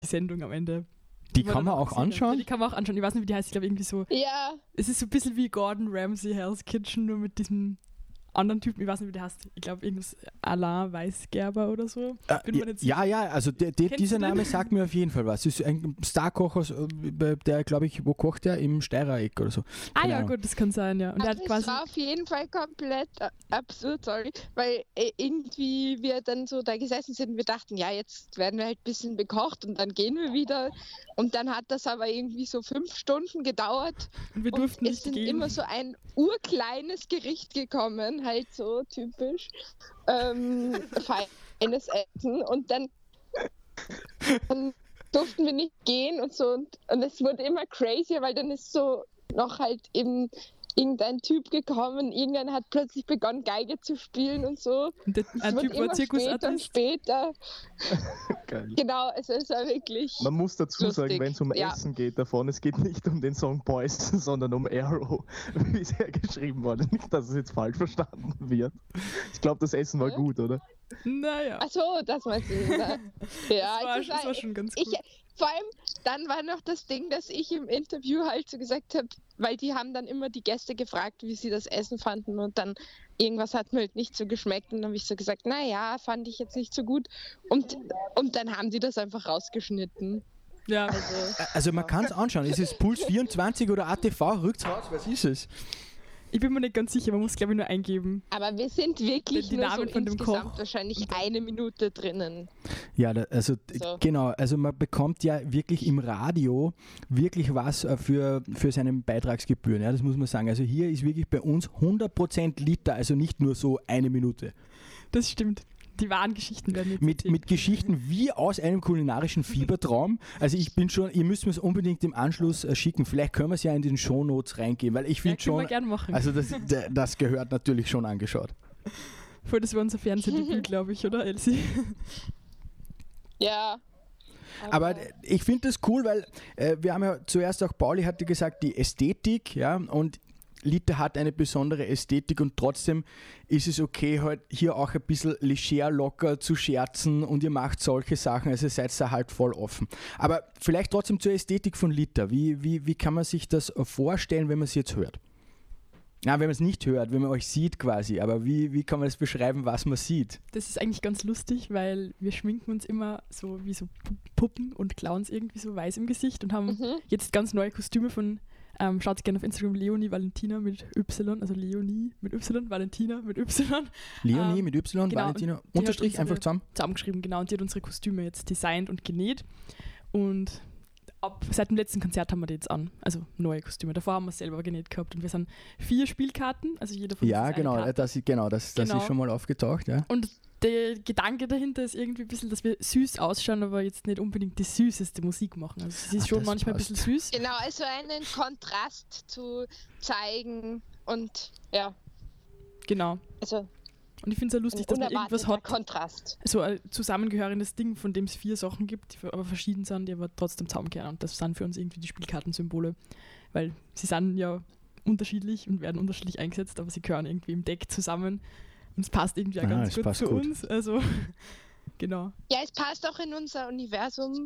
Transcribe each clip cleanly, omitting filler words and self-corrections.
Sendung am Ende. Die kann man auch anschauen? Ja, die kann man auch anschauen. Ich weiß nicht, wie die heißt. Ich glaube irgendwie so. Ja. Es ist so ein bisschen wie Gordon Ramsay Hell's Kitchen, nur mit diesem anderen Typen. Ich weiß nicht, wie der heißt. Ich glaube, irgendwas Alain Weisgerber oder so. Also dieser Name sagt mir auf jeden Fall was. Das ist ein Starkocher, der, glaube ich, wo kocht der? Im Steirereck oder so. Keine Ahnung. Gut, das kann sein, ja. Und also das war auf jeden Fall komplett absurd, weil irgendwie wir dann so da gesessen sind und wir dachten, ja, jetzt werden wir halt ein bisschen bekocht und dann gehen wir wieder. Und dann hat das aber irgendwie so 5 Stunden gedauert. Und wir durften nicht es sind gehen. immer so ein urkleines Gericht gekommen, halt so typisch feines Essen. Und dann durften wir nicht gehen und so. Und es wurde immer crazier, weil dann ist so noch halt eben irgendein Typ gekommen, irgendeiner hat plötzlich begonnen, Geige zu spielen und so. Und ein Typ war Zirkusartist. Später. Geil. Genau, es ist ja wirklich Man muss dazu sagen, lustig. wenn es um Essen geht davon, es geht nicht um den Song Boys, sondern um Arrow, wie es hergeschrieben wurde. Nicht, dass es jetzt falsch verstanden wird. Ich glaube, das Essen war gut, oder? Naja. Achso, das meinst du. Ne? Ja, das war schon ganz gut. Vor allem, dann war noch das Ding, dass ich im Interview halt so gesagt habe, weil die haben dann immer die Gäste gefragt, wie sie das Essen fanden und dann irgendwas hat mir halt nicht so geschmeckt und dann habe ich so gesagt, naja, fand ich jetzt nicht so gut und dann haben die das einfach rausgeschnitten. Ja. Also man kann es anschauen. Ist es Puls 24 oder ATV? Rückt's raus, was ist es? Ich bin mir nicht ganz sicher, man muss glaube ich nur eingeben. Aber wir sind wirklich die nur Namen so von dem insgesamt Koch. wahrscheinlich 1 Minute drinnen. Ja, genau, also man bekommt ja wirklich im Radio wirklich was für seine Beitragsgebühren, ja, das muss man sagen. Also hier ist wirklich bei uns 100% Liter, also nicht nur so 1 Minute. Das stimmt. Die wahren Geschichten werden jetzt mit Geschichten wie aus einem kulinarischen Fiebertraum. Also ich bin schon, ihr müsst mir es unbedingt im Anschluss schicken. Vielleicht können wir es ja in den Shownotes reingeben, weil ich finde schon, wir gern machen. also das gehört natürlich schon angeschaut. Voll, das war unser Fernsehdebüt, glaube ich, oder Elsie? Ja. Aber ich finde das cool, weil wir haben ja zuerst auch, Pauli hatte gesagt, die Ästhetik, ja, und Lita hat eine besondere Ästhetik und trotzdem ist es okay, halt hier auch ein bisschen leger, locker zu scherzen und ihr macht solche Sachen, also seid da halt voll offen. Aber vielleicht trotzdem zur Ästhetik von Lita. Wie kann man sich das vorstellen, wenn man es jetzt hört? Ja, wenn man es nicht hört, wenn man euch sieht quasi, aber wie kann man das beschreiben, was man sieht? Das ist eigentlich ganz lustig, weil wir schminken uns immer so wie so Puppen und Clowns irgendwie so weiß im Gesicht und haben jetzt ganz neue Kostüme von schaut gerne auf Instagram, Leonie Valentina mit Y, also Leonie mit Y, Valentina mit Y. Leonie mit Y, genau, Valentina, Unterstrich, einfach zusammengeschrieben, genau. Und die hat unsere Kostüme jetzt designt und genäht. Und seit dem letzten Konzert haben wir die jetzt an, also neue Kostüme. Davor haben wir es selber genäht gehabt und wir sind 4 Spielkarten, also jeder von uns ja, ist genau, eine Karte. Das ist schon mal aufgetaucht, ja. Und der Gedanke dahinter ist irgendwie ein bisschen, dass wir süß ausschauen, aber jetzt nicht unbedingt die süßeste Musik machen. Also es ist schon manchmal ein bisschen süß. Genau, also einen Kontrast zu zeigen und ja. Genau. Also und ich finde es ja lustig, dass man irgendwas hat, Kontrast. so ein zusammengehörendes Ding, von dem es 4 Sachen gibt, die aber verschieden sind, die aber trotzdem zusammenkehren. Und das sind für uns irgendwie die Spielkartensymbole, weil sie sind ja unterschiedlich und werden unterschiedlich eingesetzt, aber sie gehören irgendwie im Deck zusammen. Und es passt irgendwie auch ganz gut zu uns. Also, genau. Ja, es passt auch in unser Universum,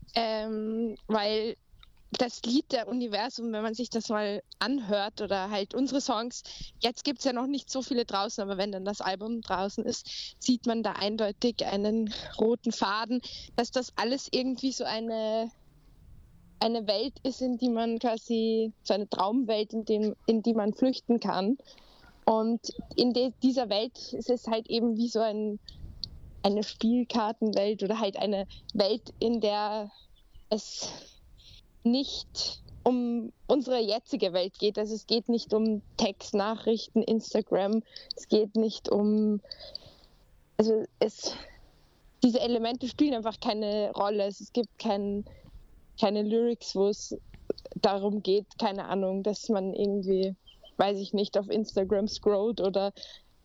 weil das Lied der Universum, wenn man sich das mal anhört oder halt unsere Songs, jetzt gibt es ja noch nicht so viele draußen, aber wenn dann das Album draußen ist, sieht man da eindeutig einen roten Faden, dass das alles irgendwie so eine Welt ist, in die man quasi, so eine Traumwelt, in die man flüchten kann. Und in dieser Welt ist es halt eben wie so eine Spielkartenwelt oder halt eine Welt, in der es nicht um unsere jetzige Welt geht. Also es geht nicht um Textnachrichten, Instagram, es geht nicht um... Also diese Elemente spielen einfach keine Rolle. Es gibt keine Lyrics, wo es darum geht, keine Ahnung, dass man irgendwie... weiß ich nicht, auf Instagram scrollt oder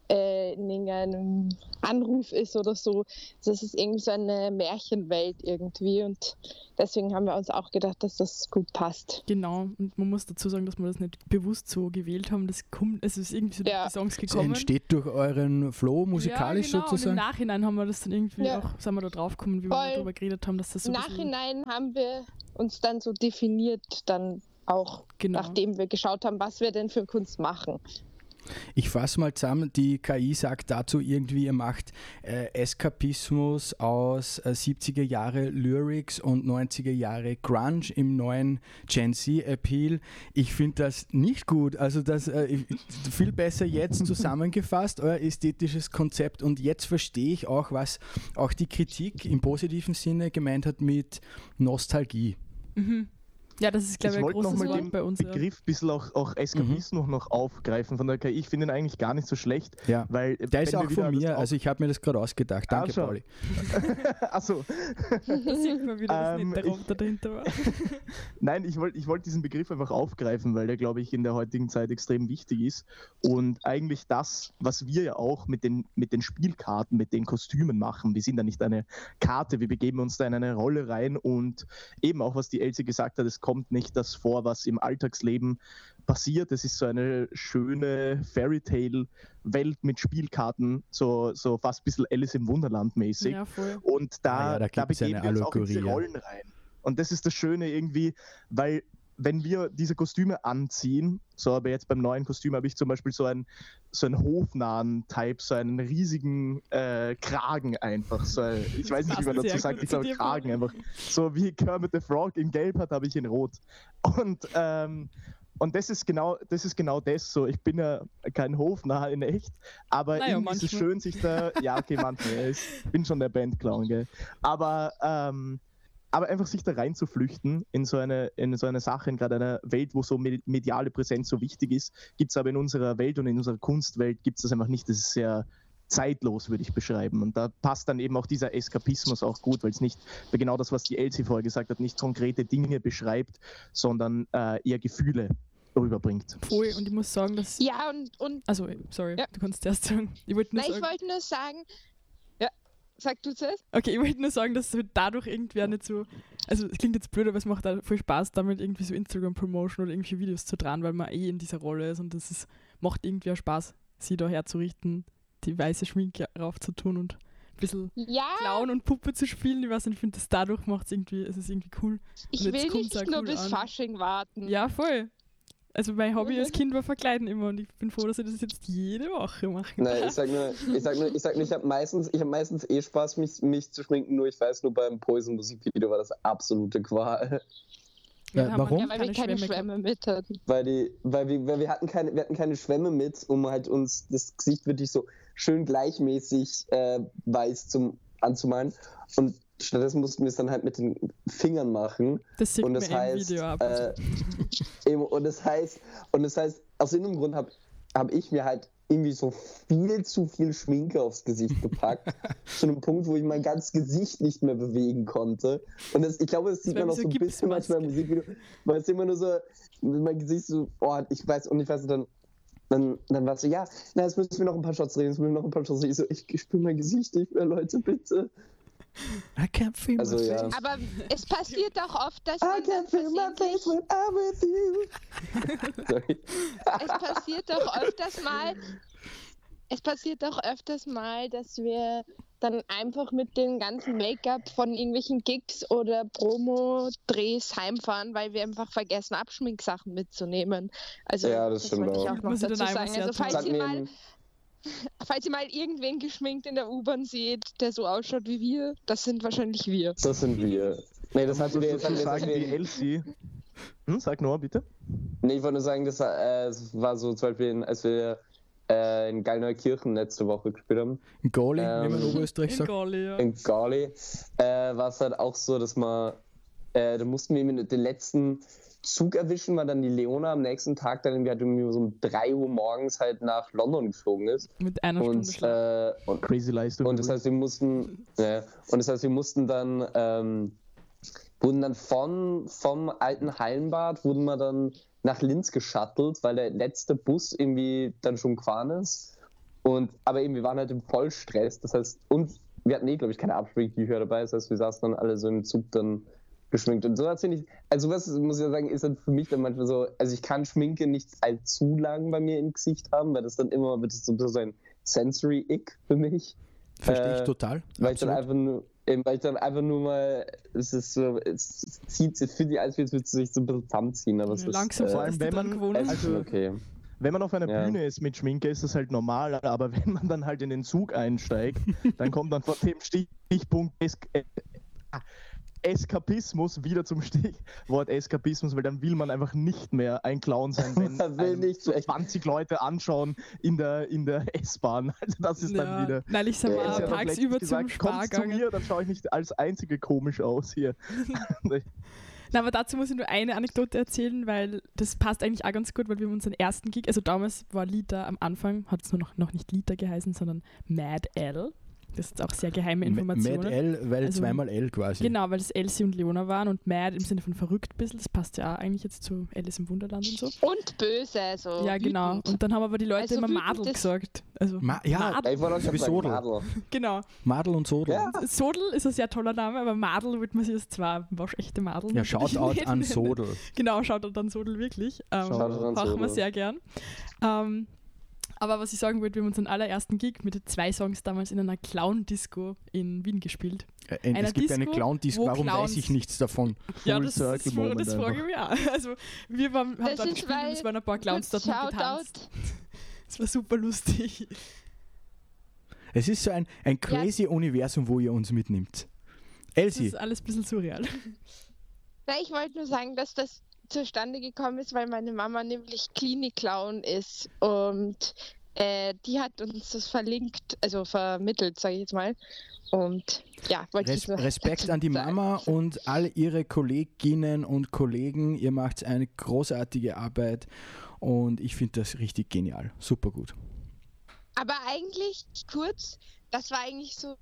in irgendeinem Anruf ist oder so. Das ist irgendwie so eine Märchenwelt irgendwie und deswegen haben wir uns auch gedacht, dass das gut passt. Genau, und man muss dazu sagen, dass wir das nicht bewusst so gewählt haben. Das kommt, es ist irgendwie so durch die Songs Es gekommen. entsteht durch euren Flow musikalisch ja, genau. Und im sozusagen. Nachhinein haben wir das dann irgendwie auch, sind wir da drauf gekommen, wie wir darüber geredet haben, dass das so Im ein bisschen- Nachhinein haben wir uns dann so definiert, dann auch, nachdem wir geschaut haben, was wir denn für Kunst machen. Ich fasse mal zusammen, die KI sagt dazu irgendwie, ihr macht Eskapismus aus 70er Jahre Lyrics und 90er Jahre Grunge im neuen Gen Z-Appeal. Ich finde das nicht gut, also das viel besser jetzt zusammengefasst, euer ästhetisches Konzept, und jetzt verstehe ich auch, was auch die Kritik im positiven Sinne gemeint hat mit Nostalgie. Mhm. Ja, das ist, glaube ich, ein wollte großes nochmal Wort den bei uns. Begriff ein bisschen auch Eskapismus noch aufgreifen von der KI. Ich finde ihn eigentlich gar nicht so schlecht. Ja, weil der ist auch von mir, also ich habe mir das gerade ausgedacht. Danke, schon. Pauli. Achso. Da sieht man wieder, dass nicht der Roboter dahinter war. Nein, ich wollte diesen Begriff einfach aufgreifen, weil der, glaube ich, in der heutigen Zeit extrem wichtig ist. Und eigentlich das, was wir ja auch mit den Spielkarten, mit den Kostümen machen. Wir sind da nicht eine Karte, wir begeben uns da in eine Rolle rein und eben auch, was die Elsie gesagt hat, es kommt nicht das vor, was im Alltagsleben passiert. Es ist so eine schöne Fairy-Tale-Welt mit Spielkarten, so fast ein bisschen Alice im Wunderland mäßig. Ja, voll. Und da gibt's begeben eine wir uns auch in diese Allegorie, ja. Rollen rein. Und das ist das Schöne irgendwie, weil wenn wir diese Kostüme anziehen, so aber jetzt beim neuen Kostüm habe ich zum Beispiel so einen hofnahen Type, so einen riesigen Kragen einfach. Ich weiß nicht, wie man dazu sagt, ich glaube Kragen einfach. So wie Kermit the Frog in Gelb hat, habe ich in Rot. Und das ist genau das so. Ich bin ja kein Hofnarr in echt, aber irgendwie ist es schön, sich da. Ja, okay, manchmal. Ich bin schon der Bandclown, gell. Aber einfach sich da rein zu flüchten in so eine Sache, in gerade einer Welt, wo so mediale Präsenz so wichtig ist, gibt es aber in unserer Welt und in unserer Kunstwelt gibt es das einfach nicht. Das ist sehr zeitlos, würde ich beschreiben. Und da passt dann eben auch dieser Eskapismus auch gut, weil es nicht, genau das, was die Elsie vorher gesagt hat, nicht konkrete Dinge beschreibt, sondern eher Gefühle rüberbringt. Voll, und ich muss sagen, dass... Ja, und Also, sorry, du kannst zuerst sagen. Ich wollte nur sagen... Ja, sag du zuerst. Okay, ich wollte nur sagen, dass es dadurch irgendwer nicht so... Also, es klingt jetzt blöd, aber es macht auch voll Spaß, damit irgendwie so Instagram-Promotion oder irgendwie Videos zu drehen, weil man in dieser Rolle ist und macht irgendwie auch Spaß, sie da herzurichten, die weiße Schminke raufzutun und ein bisschen Clown und Puppe zu spielen. Ich weiß nicht, ich finde, dadurch macht es ist irgendwie cool. Ich will nicht nur bis Fasching warten. Ja, voll. Also mein Hobby als Kind war Verkleiden immer und ich bin froh, dass ich das jetzt jede Woche mache. Nein, ich sag nur, ich habe meistens Spaß, mich zu schminken, nur ich weiß, nur beim Poison-Musikvideo war das absolute Qual. Warum? Ja, weil wir keine Schwämme mit hatten. Weil wir hatten keine Schwämme mit, um halt uns das Gesicht wirklich so schön gleichmäßig weiß anzumalen. Und stattdessen mussten wir es dann halt mit den Fingern machen. Das sieht und das mir im Video ab. Und das heißt, aus irgendeinem Grund hab ich mir halt irgendwie so viel zu viel Schminke aufs Gesicht gepackt. Zu einem Punkt, wo ich mein ganzes Gesicht nicht mehr bewegen konnte. Und ich glaube, das sieht man auch so ein bisschen manchmal im Musikvideo, weil es immer nur so, mein Gesicht so, ich weiß, dann war es so, ja, jetzt müssen wir noch ein paar Shots drehen, Ich so, ich spüre mein Gesicht nicht mehr, Leute, bitte. I can't feel my face. Ja. Aber es passiert auch oft, dass I can't feel my face when I'm with you. Sorry. Es passiert auch öfters mal, dass wir dann einfach mit dem ganzen Make-up von irgendwelchen Gigs oder Promo-Drehs heimfahren, weil wir einfach vergessen, Abschminksachen mitzunehmen. Also ja, das stimmt wollte ich auch noch dazu sagen. Also falls ihr mal irgendwen geschminkt in der U-Bahn seht, der so ausschaut wie wir, das sind wahrscheinlich wir. Das sind wir. Nee, das hat wieder sagen die Elsie. Sag Noah, bitte. Nee, ich wollte nur sagen, das war so zum Beispiel, als wir in Gallneukirchen letzte Woche gespielt haben. In Gali, wie man in Oberösterreich sagt. In Gali war es halt auch so, dass da mussten wir den letzten Zug erwischen, weil dann die Leona am nächsten Tag dann irgendwie so um 3 Uhr morgens halt nach London geflogen ist. Mit einer Stunde Schlaf. Und Crazy Leistung. Und das heißt, wir mussten dann wurden dann vom alten Hallenbad wurden wir dann nach Linz geschuttelt, weil der letzte Bus irgendwie dann schon gefahren ist. Aber eben, wir waren halt im Vollstress, das heißt, wir hatten glaube ich, keine Abschminktücher dabei, das heißt, wir saßen dann alle so im Zug dann geschminkt. Und sowas finde ich, also was muss ich ja sagen, ist dann für mich dann manchmal so, also ich kann Schminke nicht allzu lang bei mir im Gesicht haben, weil das dann immer wird so ein Sensory-Ick für mich. Verstehe ich total. Weil ich dann einfach nur mal, es ist so, es fühlt sich als würde es sich so ein bisschen zusammenziehen, aber es ist langsam vor allem, wenn man auf einer Bühne ist mit Schminke, ist das halt normal, aber wenn man dann halt in den Zug einsteigt, dann kommt dann vor dem Stichpunkt Eskapismus wieder zum Stichwort Eskapismus, weil dann will man einfach nicht mehr ein Clown sein, wenn so 20 Leute anschauen in der S-Bahn. Also das ist dann wieder... Nein, ich sag mal, tagsüber zum Spargang. Kommt zu mir, dann schaue ich nicht als Einzige komisch aus hier. Na, aber dazu muss ich nur eine Anekdote erzählen, weil das passt eigentlich auch ganz gut, weil wir haben unseren ersten Gig, also damals war Lita am Anfang, hat es noch nicht Lita geheißen, sondern Mad L. Das ist auch sehr geheime Informationen. Mad L, weil also, zweimal L quasi. Genau, weil es Elsie und Leona waren und Mad im Sinne von verrückt ein bisschen, das passt ja auch eigentlich jetzt zu Alice im Wunderland und so. Und böse, so. Ja, genau. Wütend. Und dann haben aber die Leute immer Madel gesagt. Also Madel. Ich wollte auch sagen, Madel. Genau. Madel und Sodel. Ja. Sodel ist ein sehr toller Name, aber Madel wird man sich als zwar waschechte Madel. Ja, Shoutout an Sodel. Genau, Shoutout an Sodel, wirklich. Machen wir sehr gern. Aber was ich sagen wollte, wir haben unseren allerersten Gig mit 2 Songs damals in einer Clown-Disco in Wien gespielt. Es gibt eine Clown-Disco, warum Clowns, weiß ich nichts davon? Ja, das frage ich mich auch. Also wir haben dort gespielt und es waren ein paar Clowns dort und getanzt. Es war super lustig. Es ist so ein crazy Universum, wo ihr uns mitnimmt. Elsie. Das ist alles ein bisschen surreal. Na, ich wollte nur sagen, dass das zustande gekommen ist, weil meine Mama nämlich Klinik-Clown ist und die hat uns das vermittelt, sage ich jetzt mal. Und ja, wollte ich nur Respekt an die Mama und all ihre Kolleginnen und Kollegen. Ihr macht eine großartige Arbeit und ich finde das richtig genial. Super gut. Aber eigentlich kurz, das war eigentlich so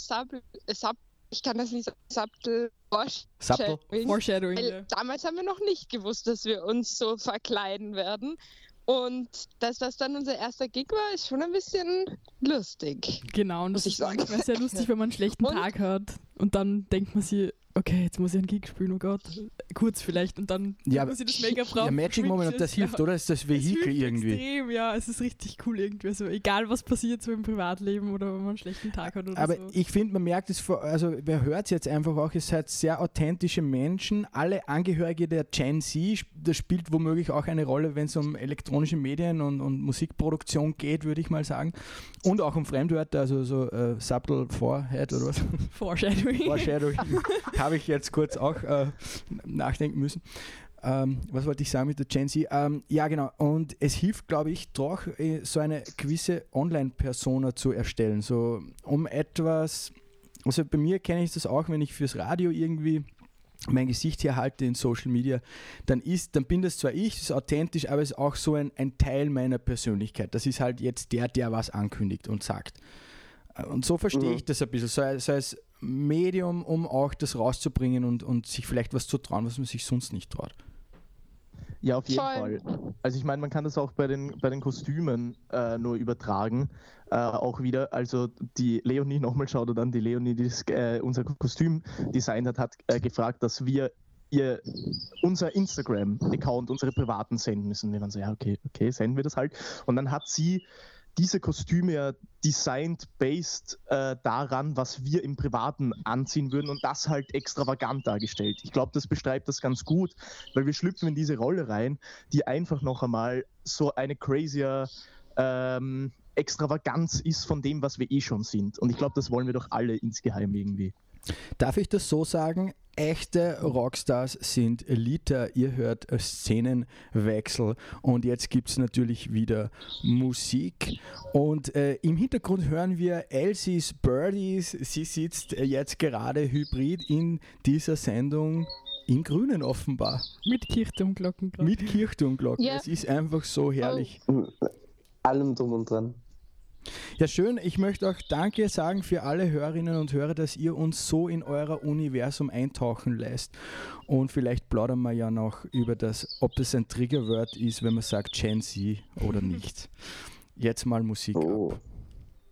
ich kann das nicht sagen, Foreshadowing. Weil damals haben wir noch nicht gewusst, dass wir uns so verkleiden werden. Und dass das dann unser erster Gig war, ist schon ein bisschen lustig. Genau, und das ist manchmal sehr lustig, wenn man einen schlechten Tag hat. Und dann denkt man sich, okay, jetzt muss ich einen Gig spielen, oh Gott. Kurz vielleicht und dann muss ich das mega brauchen. Ja, Magic Moment, und das hilft, oder? Das ist das Vehikel irgendwie. Extrem, ja, es ist richtig cool irgendwie. Also egal, was passiert so im Privatleben oder wenn man einen schlechten Tag hat oder aber so. Aber ich finde, man merkt es, also wer hört es jetzt einfach auch, ihr seid sehr authentische Menschen. Alle Angehörige der Gen Z, das spielt womöglich auch eine Rolle, wenn es um elektronische Medien und Musikproduktion geht, würde ich mal sagen. Und auch um Fremdwörter, also so Subtle Forehead oder was? Foreshadowing. Habe ich jetzt kurz auch nachdenken müssen. Was wollte ich sagen mit der Gen Z? Ja, genau. Und es hilft, glaube ich, doch, so eine gewisse Online-Persona zu erstellen. So um etwas, also bei mir kenne ich das auch, wenn ich fürs Radio irgendwie mein Gesicht hier halte in Social Media, dann bin das zwar ich, das ist authentisch, aber es ist auch so ein Teil meiner Persönlichkeit. Das ist halt jetzt der was ankündigt und sagt. Und so verstehe ich das ein bisschen, so als Medium, um auch das rauszubringen und sich vielleicht was zu trauen, was man sich sonst nicht traut. Ja, auf jeden Fall. Also ich meine, man kann das auch bei den Kostümen nur übertragen, auch wieder. Also die Leonie, nochmal schaut er dann, die Leonie, die unser Kostüm designt hat gefragt, dass wir unser Instagram-Account, unsere privaten senden müssen. Wir waren so, ja, okay, senden wir das halt. Und dann hat sie diese Kostüme ja designt based daran, was wir im Privaten anziehen würden und das halt extravagant dargestellt. Ich glaube, das beschreibt das ganz gut, weil wir schlüpfen in diese Rolle rein, die einfach noch einmal so eine crazier Extravaganz ist von dem, was wir eh schon sind. Und ich glaube, das wollen wir doch alle insgeheim irgendwie. Darf ich das so sagen? Echte Rockstars sind Lita, ihr hört Szenenwechsel und jetzt gibt es natürlich wieder Musik und im Hintergrund hören wir Elsies Birdies, sie sitzt jetzt gerade hybrid in dieser Sendung im Grünen offenbar. Mit Kirchturmglocken. Mit Kirchturmglocken, ja. Es ist einfach so herrlich. Allem drum und dran. Ja, schön. Ich möchte auch Danke sagen für alle Hörerinnen und Hörer, dass ihr uns so in euer Universum eintauchen lässt. Und vielleicht plaudern wir ja noch über das, ob das ein Triggerwort ist, wenn man sagt Gen Z oder nicht. Jetzt mal Musik ab.